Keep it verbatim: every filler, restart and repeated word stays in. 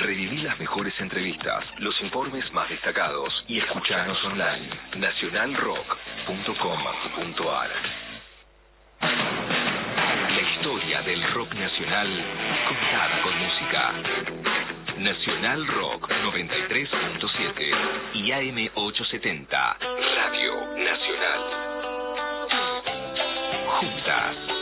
Reviví las mejores entrevistas, los informes más destacados y escuchanos online. nacional rock punto com punto a r. La historia del rock nacional contada con música. Nacional Rock noventa y tres punto siete y A M ochocientos setenta. Radio Nacional. Juntas.